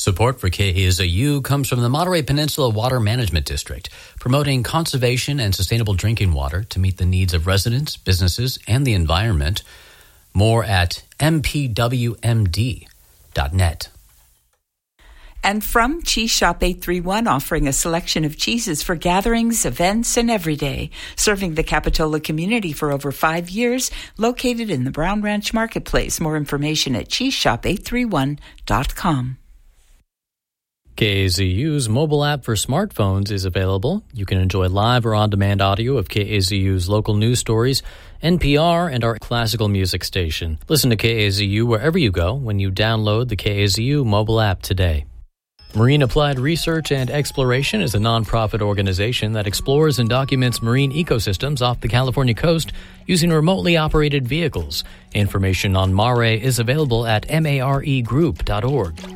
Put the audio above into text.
Support for KAZU comes from the Monterey Peninsula Water Management District, promoting conservation and sustainable drinking water to meet the needs of residents, businesses, and the environment. More at mpwmd.net. And from Cheese Shop 831, offering a selection of cheeses for gatherings, events, and everyday. Serving the Capitola community for over 5 years, located in the Brown Ranch Marketplace. More information at cheeseshop831.com. KAZU's mobile app for smartphones is available. You can enjoy live or on-demand audio of KAZU's local news stories, NPR, and our classical music station. Listen to KAZU wherever you go when you download the KAZU mobile app today. Marine Applied Research and Exploration is a nonprofit organization that explores and documents marine ecosystems off the California coast using remotely operated vehicles. Information on MARE is available at maregroup.org.